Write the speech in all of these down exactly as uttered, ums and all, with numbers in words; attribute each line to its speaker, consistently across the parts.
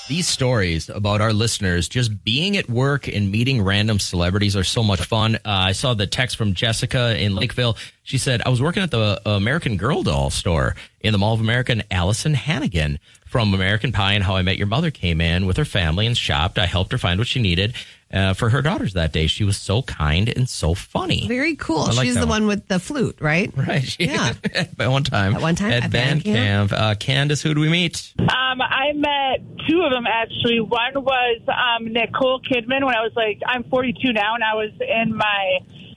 Speaker 1: These stories about our listeners just being at work and meeting random celebrities are so much fun. Uh, I saw the text from Jessica in Lakeville. She said, I was working at the American Girl doll store in the Mall of America, and Allison Hannigan from American Pie and How I Met Your Mother came in with her family and shopped. I helped her find what she needed uh, for her daughters that day. She was so kind and so funny.
Speaker 2: Very cool.
Speaker 1: Like
Speaker 2: She's the one. one with the flute, right?
Speaker 1: Right. She,
Speaker 2: yeah.
Speaker 1: At one time.
Speaker 2: At one time.
Speaker 1: At,
Speaker 2: at
Speaker 1: band, band camp. camp. Uh, Candace, who do we meet?
Speaker 3: Um, I met two of them, actually. One was um, Nicole Kidman when I was like, I'm forty-two now, and I was in my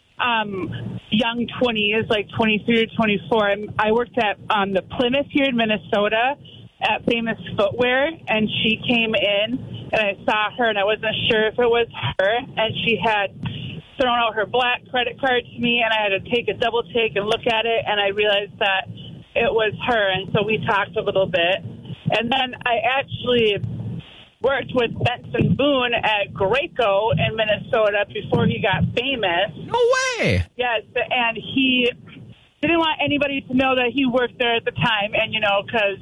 Speaker 3: um, young twenties, like twenty-three or twenty-four. I'm, I worked at um, the Plymouth here in Minnesota at Famous Footwear, and she came in, and I saw her, and I wasn't sure if it was her, and she had thrown out her black credit card to me, and I had to take a double take and look at it, and I realized that it was her, and so we talked a little bit. And then I actually worked with Benson Boone at Graco in Minnesota before he got famous.
Speaker 1: No way!
Speaker 3: Yes, and he didn't want anybody to know that he worked there at the time, and, you know, because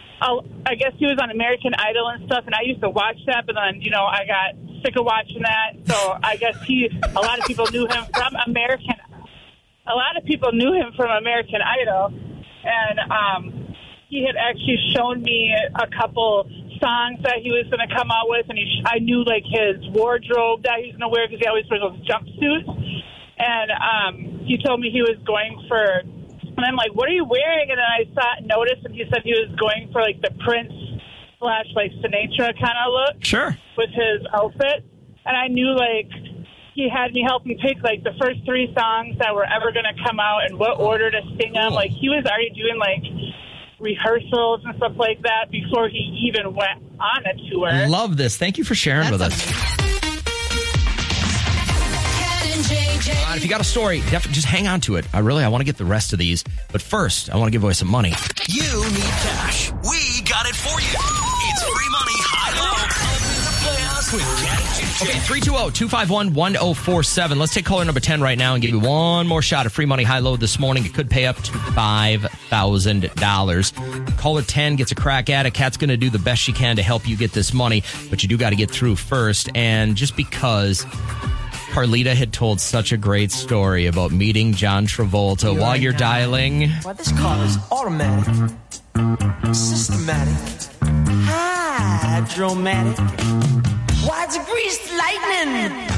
Speaker 3: I guess he was on American Idol and stuff, and I used to watch that, but then, you know, I got sick of watching that, so I guess he, a lot of people knew him from American, a lot of people knew him from American Idol, and um, he had actually shown me a couple songs that he was going to come out with, and he, I knew, like, his wardrobe that he was going to wear, because he always wears those jumpsuits, and um, he told me he was going for... And I'm like, what are you wearing? And then I saw, noticed, and he said he was going for, like, the Prince slash, like, Sinatra kind of look.
Speaker 1: Sure.
Speaker 3: With his outfit. And I knew, like, he had me help him pick, like, the first three songs that were ever going to come out and what order to sing them. Like, he was already doing, like, rehearsals and stuff like that before he even went on a tour.
Speaker 1: Love this. Thank you for sharing
Speaker 2: That's
Speaker 1: with us.
Speaker 2: amazing.
Speaker 1: Uh, if you got a story, def- just hang on to it. I really, I want to get the rest of these. But first, I want to give away some money.
Speaker 4: You need cash. We got it for you. It's free money, high-low. With Cat and J J.
Speaker 1: Okay, three two zero, two five one, one zero four seven. Let's take caller number ten right now and give you one more shot at free money high-low this morning. It could pay up to five thousand dollars. Caller ten gets a crack at it. Kat's going to do the best she can to help you get this money, but you do got to get through first. And just because... Carlita had told such a great story about meeting John Travolta. While you're dialing...
Speaker 5: Well, this car is automatic, systematic, hydromatic. Why, it's greased lightning.